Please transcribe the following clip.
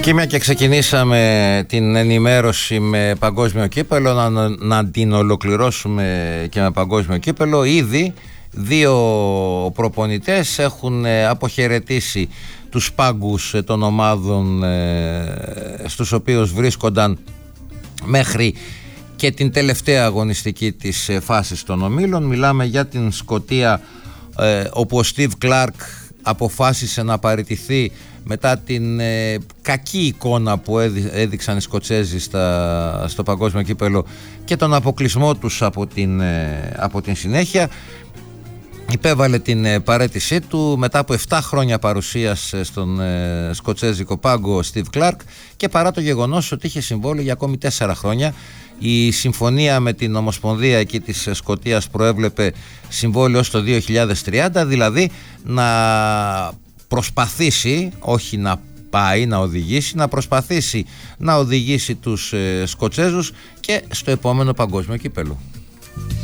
Και μια και ξεκινήσαμε την ενημέρωση με παγκόσμιο κύπελο, να την ολοκληρώσουμε και με παγκόσμιο κύπελο. Ήδη δύο προπονητές έχουν αποχαιρετήσει τους πάγκους των ομάδων στους οποίους βρίσκονταν μέχρι και την τελευταία αγωνιστική της φάσης των ομίλων. Μιλάμε για την Σκωτία, όπου ο Στιβ Κλάρκ αποφάσισε να παραιτηθεί μετά την κακή εικόνα που έδειξαν οι Σκοτσέζοι στο παγκόσμιο κύπελο και τον αποκλεισμό τους από την συνέχεια. Υπέβαλε την παραίτησή του μετά από 7 χρόνια παρουσίας στον σκοτσέζικο πάγκο Steve Clark, και παρά το γεγονός ότι είχε συμβόλαιο για ακόμη 4 χρόνια. Η συμφωνία με την Ομοσπονδία εκεί της Σκωτίας προέβλεπε συμβόλαιο στο 2030, δηλαδή να προσπαθήσει, όχι να πάει να οδηγήσει, να προσπαθήσει να οδηγήσει τους Σκοτσέζους και στο επόμενο παγκόσμιο κύπελο.